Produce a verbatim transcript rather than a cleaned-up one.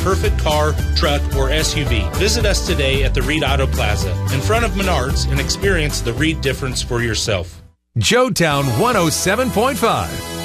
perfect car, truck, or S U V. Visit us today at the Reed Auto Plaza in front of Menards and experience the Reed difference for yourself. Joetown one oh seven point five.